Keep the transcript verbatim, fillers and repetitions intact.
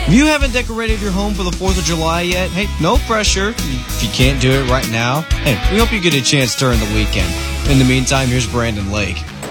If you haven't decorated your home for the fourth of July yet, hey, no pressure. If you can't do it right now, hey, we hope you get a chance during the weekend. In the meantime, here's Brandon Lake.